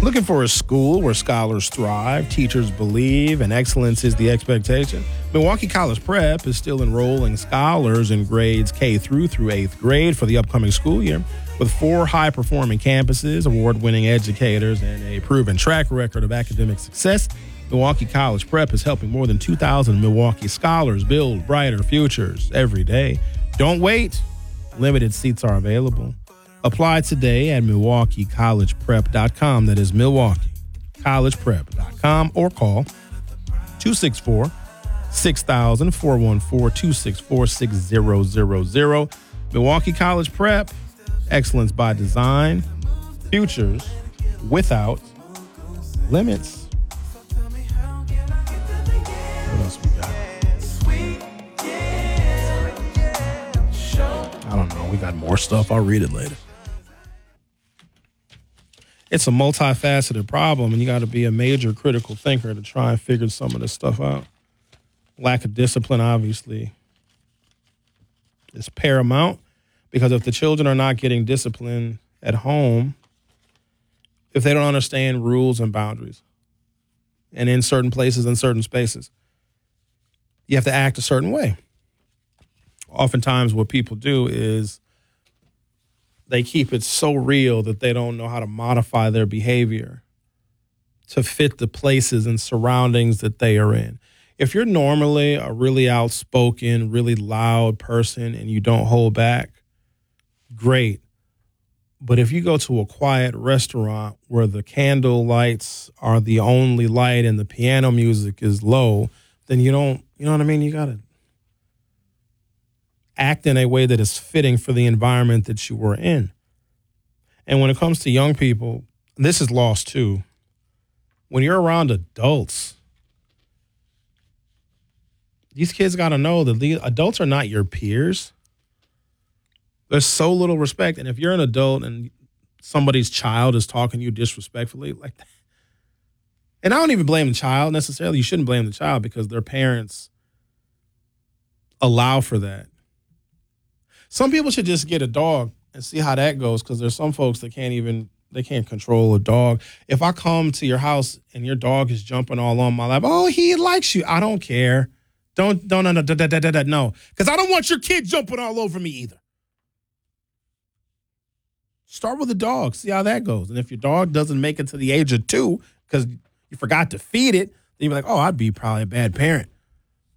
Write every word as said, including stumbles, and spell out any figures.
Looking for a school where scholars thrive, teachers believe, and excellence is the expectation? Milwaukee College Prep is still enrolling scholars in grades K through through eighth grade for the upcoming school year. With four high-performing campuses, award-winning educators, and a proven track record of academic success, Milwaukee College Prep is helping more than two thousand Milwaukee scholars build brighter futures every day. Don't wait. Limited seats are available. Apply today at milwaukee college prep dot com. That is milwaukee college prep dot com, or call two six four, six thousand, four one four, two six four, six zero zero zero. Milwaukee College Prep, excellence by design, futures without limits. What else we got? I don't know. We got more stuff. I'll read it later. It's a multifaceted problem, and you got to be a major critical thinker to try and figure some of this stuff out. Lack of discipline, obviously, is paramount, because if the children are not getting discipline at home, if they don't understand rules and boundaries, and in certain places and certain spaces, you have to act a certain way. Oftentimes what people do is they keep it so real that they don't know how to modify their behavior to fit the places and surroundings that they are in. If you're normally a really outspoken, really loud person and you don't hold back, great. But if you go to a quiet restaurant where the candle lights are the only light and the piano music is low, then you don't, you know what I mean? You got to act in a way that is fitting for the environment that you were in. And when it comes to young people, this is lost too. When you're around adults, these kids got to know that the adults are not your peers. There's so little respect. And if you're an adult and somebody's child is talking to you disrespectfully, like that, and I don't even blame the child necessarily. You shouldn't blame the child because their parents allow for that. Some people should just get a dog and see how that goes, because there's some folks that can't even, they can't control a dog. If I come to your house and your dog is jumping all on my lap, oh, he likes you. I don't care. Don't, don't, no, no, da, da, da, da, no. Because I don't want your kid jumping all over me either. Start with a dog. See how that goes. And if your dog doesn't make it to the age of two because you forgot to feed it, then you're like, oh, I'd be probably a bad parent.